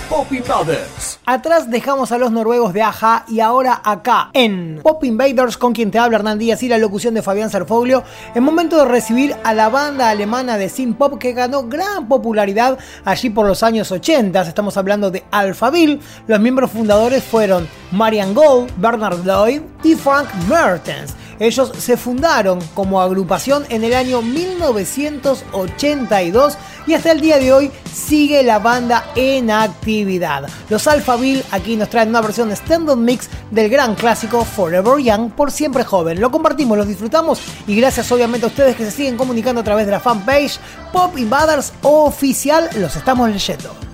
Pop Invaders. Atrás dejamos a los noruegos de A-ha y ahora acá, en Pop Invaders, con quien te habla Hernán Díaz y la locución de Fabián Serfoglio, es momento de recibir a la banda alemana de synth pop que ganó gran popularidad allí por los años 80. Estamos hablando de Alphaville. Los miembros fundadores fueron Marian Gold, Bernard Lloyd y Frank Mertens. Ellos se fundaron como agrupación en el año 1982 y hasta el día de hoy sigue la banda en actividad. Los Alphaville aquí nos traen una versión stand-up mix del gran clásico Forever Young, por siempre joven. Lo compartimos, los disfrutamos y gracias obviamente a ustedes que se siguen comunicando a través de la fanpage Pop Invaders Oficial, los estamos leyendo.